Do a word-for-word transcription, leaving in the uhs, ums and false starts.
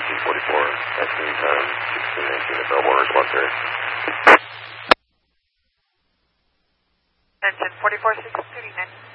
seventeen forty-four, nineteen times, sixteen nineteen at Belmore, response area. Attention, forty-four six two nine.